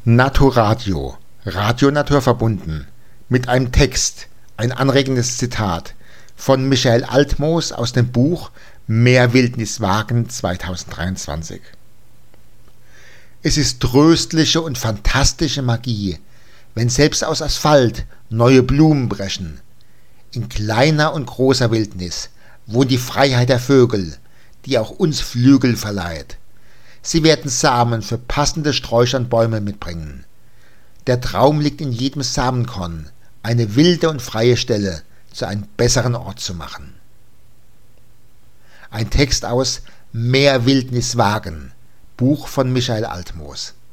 Naturadio, Radio Natur verbunden, mit einem Text, ein anregendes Zitat von Michael Altmoos aus dem Buch Mehr Wildnis wagen 2023. Es ist tröstliche und fantastische Magie, wenn selbst aus Asphalt neue Blumen brechen. In kleiner und großer Wildnis wohnt die Freiheit der Vögel, die auch uns Flügel verleiht. Sie werden Samen für passende Sträucher und Bäume mitbringen. Der Traum liegt in jedem Samenkorn, eine wilde und freie Stelle zu einem besseren Ort zu machen. Ein Text aus Mehr Wildnis wagen, Buch von Michael Altmoos.